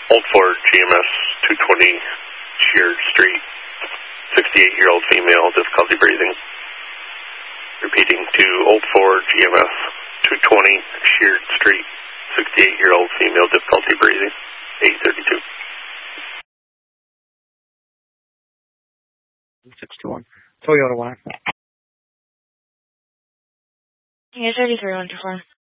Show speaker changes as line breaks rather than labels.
Old Ford GMS 220 Sheard Street, 68-year-old female, difficulty breathing. Repeating to Old Ford GMS 220 Sheard Street, 68-year-old female, difficulty breathing, 832.
621. Toyota 1.
Yeah, 33 on